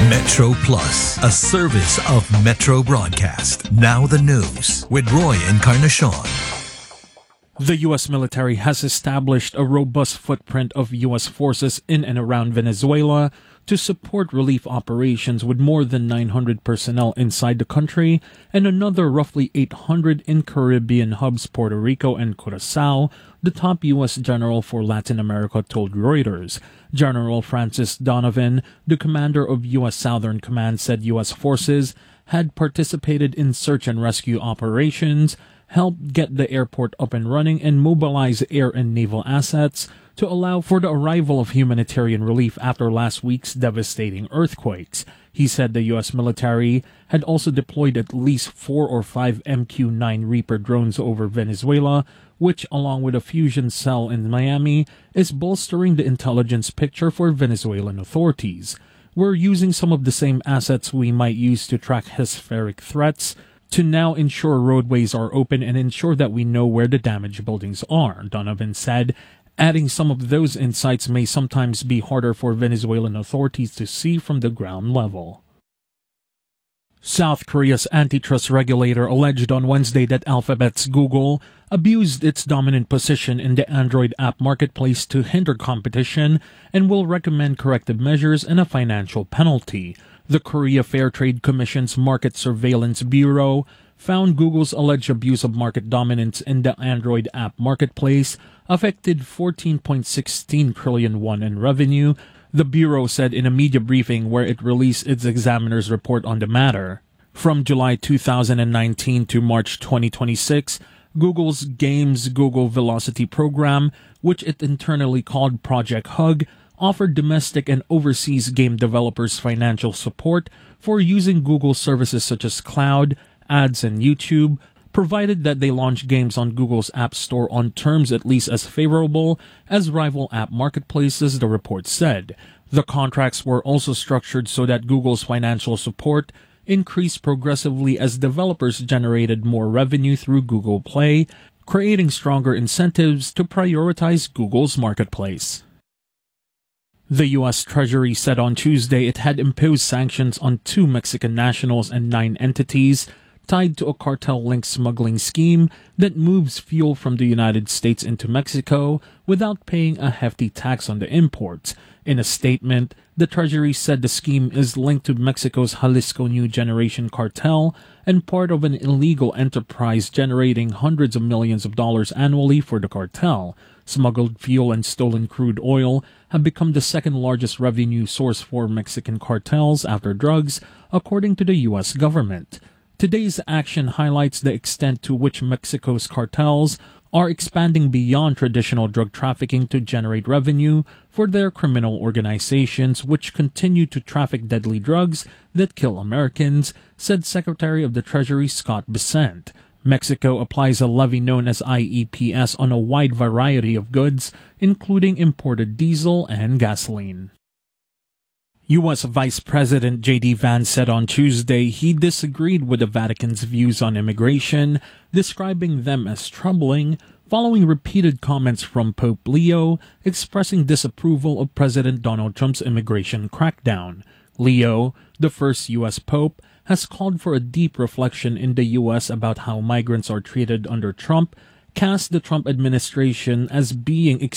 Metro Plus, a service of Metro Broadcast. Now the news with Roy Encarnacion. The U.S. military has established a robust footprint of U.S. forces in and around Venezuela to support relief operations with more than 900 personnel inside the country and another roughly 800 in Caribbean hubs Puerto Rico and Curacao, the top U.S. general for Latin America told Reuters. General Francis Donovan, the commander of U.S. Southern Command, said U.S. forces had participated in search and rescue operations, helped get the airport up and running, and mobilize air and naval assets to allow for the arrival of humanitarian relief after last week's devastating earthquakes. He said the U.S. military had also deployed at least 4 or 5 MQ-9 Reaper drones over Venezuela, which, along with a fusion cell in Miami, is bolstering the intelligence picture for Venezuelan authorities. We're using some of the same assets we might use to track hemispheric threats to now ensure roadways are open and ensure that we know where the damaged buildings are, Donovan said, adding some of those insights may sometimes be harder for Venezuelan authorities to see from the ground level. South Korea's antitrust regulator alleged on Wednesday that Alphabet's Google abused its dominant position in the Android app marketplace to hinder competition and will recommend corrective measures and a financial penalty. The Korea Fair Trade Commission's Market Surveillance Bureau found Google's alleged abuse of market dominance in the Android app marketplace affected 14.16 trillion won in revenue, the Bureau said in a media briefing where it released its examiner's report on the matter. From July 2019 to March 2026, Google's Games Google Velocity program, which it internally called Project Hug, offered domestic and overseas game developers financial support for using Google services such as Cloud, Ads, and YouTube, provided that they launch games on Google's App Store on terms at least as favorable as rival app marketplaces, the report said. The contracts were also structured so that Google's financial support increased progressively as developers generated more revenue through Google Play, creating stronger incentives to prioritize Google's marketplace. The U.S. Treasury said on Tuesday it had imposed sanctions on 2 Mexican nationals and 9 entities tied to a cartel-linked smuggling scheme that moves fuel from the United States into Mexico without paying a hefty tax on the imports. In a statement, the Treasury said the scheme is linked to Mexico's Jalisco New Generation cartel and part of an illegal enterprise generating hundreds of millions of dollars annually for the cartel. Smuggled fuel and stolen crude oil have become the second largest revenue source for Mexican cartels after drugs, according to the U.S. government. Today's action highlights the extent to which Mexico's cartels are expanding beyond traditional drug trafficking to generate revenue for their criminal organizations, which continue to traffic deadly drugs that kill Americans, said Secretary of the Treasury Scott Bessent. Mexico applies a levy known as IEPS on a wide variety of goods, including imported diesel and gasoline. U.S. Vice President J.D. Vance said on Tuesday he disagreed with the Vatican's views on immigration, describing them as troubling, following repeated comments from Pope Leo expressing disapproval of President Donald Trump's immigration crackdown. Leo, the first U.S. Pope, has called for a deep reflection in the U.S. about how migrants are treated under Trump, cast the Trump administration as being